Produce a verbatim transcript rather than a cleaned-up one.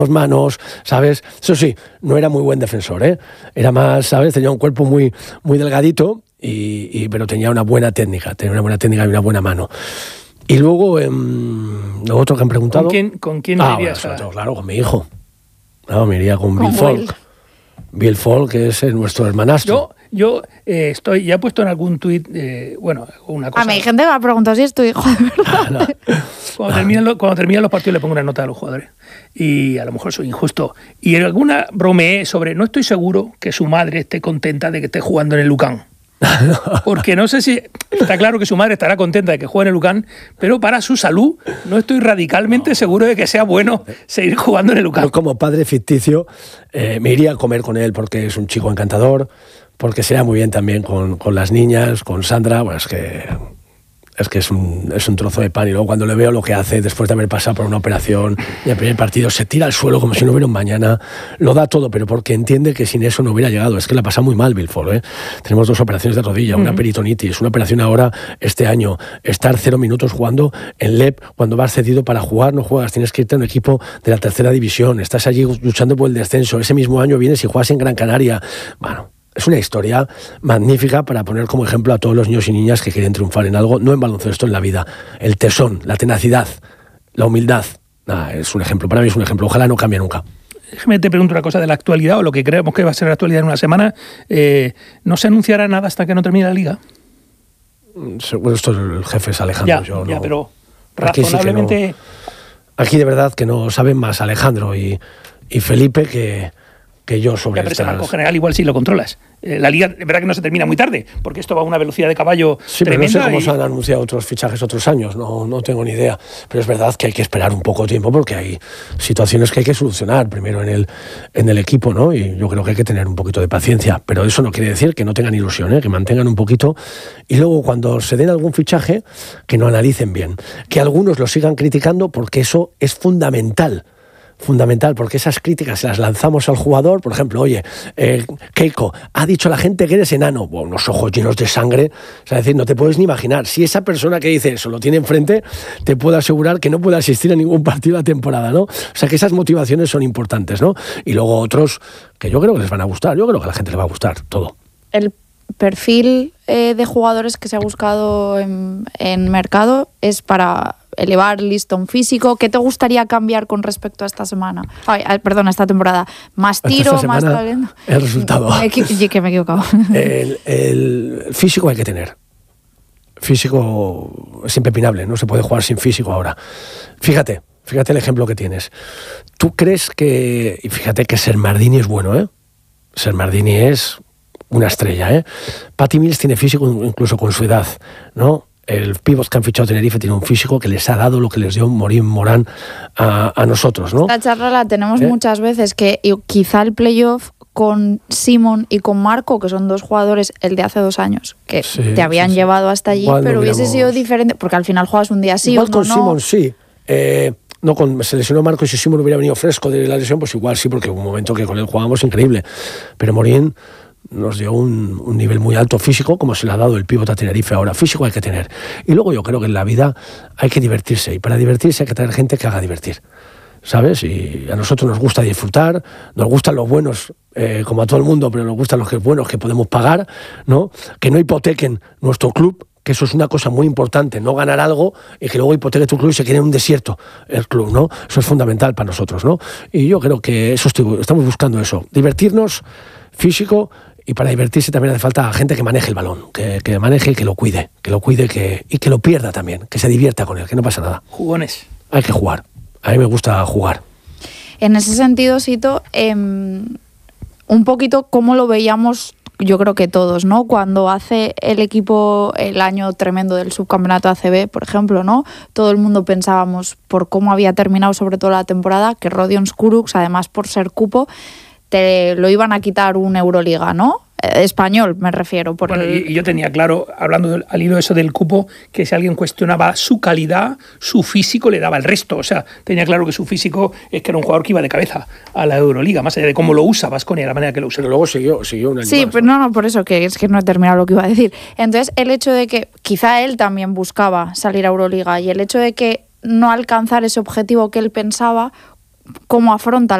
manos, ¿sabes? Eso sí, no era muy buen defensor, ¿eh? Era más, ¿sabes? Tenía un cuerpo muy, muy delgadito, y, y, pero tenía una buena técnica, tenía una buena técnica y una buena mano. Y luego, eh, lo otro que han preguntado... ¿Con quién, con quién ah, irías? bueno, A... todo, claro, con mi hijo. No, me iría con, con Bill Folk. Bill Folk, que es nuestro hermanastro. Yo, yo eh, estoy, ya he puesto en algún tuit, eh, bueno, una cosa... A mí hay gente que me ha preguntado si es tu hijo, de verdad. No. Cuando terminan, lo, cuando terminan los partidos le pongo una nota a los jugadores. Y a lo mejor soy injusto. Y en alguna bromeé sobre, no estoy seguro que su madre esté contenta de que esté jugando en el Lucan. Porque no sé si... Está claro que su madre estará contenta de que juegue en el Lucan, pero para su salud no estoy radicalmente seguro de que sea bueno seguir jugando en el Lucan. Yo, como padre ficticio, eh, me iría a comer con él porque es un chico encantador, porque se da muy bien también con, con las niñas, con Sandra. Bueno, es que... Es que es un, es un trozo de pan. Y luego cuando le veo lo que hace después de haber pasado por una operación y el primer partido se tira al suelo como si no hubiera un mañana, lo da todo, pero porque entiende que sin eso no hubiera llegado. Es que la pasa muy mal Bill Folk, ¿eh? Tenemos dos operaciones de rodilla, una peritonitis, una operación ahora este año, estar cero minutos jugando en L E P, cuando vas cedido para jugar, no juegas, tienes que irte a un equipo de la tercera división, estás allí luchando por el descenso, ese mismo año vienes y juegas en Gran Canaria. Bueno, es una historia magnífica para poner como ejemplo a todos los niños y niñas que quieren triunfar en algo, no en baloncesto, en la vida. El tesón, la tenacidad, la humildad. Nah, es un ejemplo, para mí es un ejemplo. Ojalá no cambie nunca. Déjame te pregunto una cosa de la actualidad, o lo que creemos que va a ser la actualidad en una semana. Eh, ¿No se anunciará nada hasta que no termine la Liga? Bueno, esto el jefe es Alejandro. Ya, yo ya no, pero aquí razonablemente... Sí que no, aquí de verdad que no saben más Alejandro y, y Felipe que... que yo sobre ya, pero ese estas... marco general igual sí lo controlas. Eh, la Liga, es verdad que no se termina muy tarde, porque esto va a una velocidad de caballo sí, tremenda. Pero no sé cómo y... se han anunciado otros fichajes otros años, no, no tengo ni idea. Pero es verdad que hay que esperar un poco de tiempo porque hay situaciones que hay que solucionar primero en el, en el equipo, ¿no? Y yo creo que hay que tener un poquito de paciencia. Pero eso no quiere decir que no tengan ilusión, ¿eh? Que mantengan un poquito. Y luego cuando se den algún fichaje, que no analicen bien. Que algunos lo sigan criticando porque eso es fundamental. Fundamental, porque esas críticas se las lanzamos al jugador. Por ejemplo, oye, eh, Keiko, ha dicho la gente que eres enano. Bueno, unos ojos llenos de sangre. O sea, es decir, no te puedes ni imaginar. Si esa persona que dice eso lo tiene enfrente, te puedo asegurar que no puede asistir a ningún partido de la temporada, ¿no? O sea, que esas motivaciones son importantes, ¿no? Y luego otros que yo creo que les van a gustar. Yo creo que a la gente le va a gustar todo. El perfil eh, de jugadores que se ha buscado en, en mercado es para elevar el listón físico. ¿Qué te gustaría cambiar con respecto a esta semana? Ay, perdón, a esta temporada. ¿Más tiro, esta más semana, talento? El resultado. Me equi- que me he equivocado. El, el físico hay que tener. Físico es impepinable, no se puede jugar sin físico ahora. Fíjate, fíjate el ejemplo que tienes. ¿Tú crees que... Y fíjate que Sermardini es bueno, ¿eh? Sermardini es una estrella, ¿eh? Patty Mills tiene físico incluso con su edad, ¿no? El pívot que han fichado Tenerife tiene un físico que les ha dado lo que les dio Morín Morán a, a nosotros, ¿no? Esta charla la tenemos ¿Eh? muchas veces, que quizá el playoff con Simon y con Marco, que son dos jugadores, el de hace dos años, que sí, te habían sí, sí. llevado hasta allí, Igual no pero hubiese hubiéramos... sido diferente, porque al final juegas un día sí, igual uno con no. Simon sí. Eh, no, con, se lesionó Marco y si Simon hubiera venido fresco de la lesión, pues igual sí, porque hubo un momento que con él jugábamos increíble. Pero Morín nos dio un, un nivel muy alto físico, como se le ha dado el pívot a Tenerife ahora. Físico hay que tener. Y luego yo creo que en la vida hay que divertirse. Y para divertirse hay que tener gente que haga divertir, ¿sabes? Y a nosotros nos gusta disfrutar, nos gustan los buenos, eh, como a todo el mundo, pero nos gustan los que buenos que podemos pagar, ¿no? Que no hipotequen nuestro club, que eso es una cosa muy importante, no ganar algo y que luego hipoteque tu club y se quede en un desierto el club, ¿no? Eso es fundamental para nosotros, ¿no? Y yo creo que eso estoy, estamos buscando eso, divertirnos, físico. Y para divertirse también hace falta gente que maneje el balón, que, que maneje y que lo cuide, que lo cuide que, y que lo pierda también, que se divierta con él, que no pasa nada. Jugones. Hay que jugar. A mí me gusta jugar. En ese sentido, Sito, eh, un poquito cómo lo veíamos, yo creo que todos, ¿no? Cuando hace el equipo el año tremendo del subcampeonato A C B, por ejemplo, ¿no? Todo el mundo pensábamos, por cómo había terminado sobre todo la temporada, que Rodion Skurucs, además por ser cupo, te lo iban a quitar un Euroliga, ¿no? Eh, español, me refiero. Por Bueno, el... y, y yo tenía claro, hablando del, al hilo eso del cupo, que si alguien cuestionaba su calidad, su físico le daba el resto. O sea, tenía claro que su físico es que era un jugador que iba de cabeza a la Euroliga, más allá de cómo lo usa Baskonia, la manera que lo usa. Pero luego siguió, siguió un año Sí, más, pero no, no, por eso, que es que no he terminado lo que iba a decir. Entonces, el hecho de que quizá él también buscaba salir a Euroliga y el hecho de que no alcanzar ese objetivo que él pensaba, cómo afronta